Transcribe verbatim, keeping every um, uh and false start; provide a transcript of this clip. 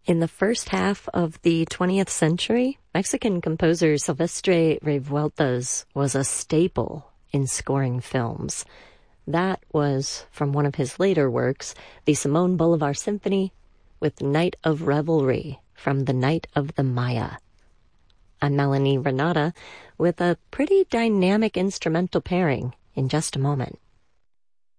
In the first half of the twentieth century, Mexican composer Silvestre Revueltas was a staple in scoring films. That was from one of his later works, the Simón Bolivar Symphony, with Night of Revelry from The Night of the Maya. I'm Melanie Renata with a pretty dynamic instrumental pairing in just a moment.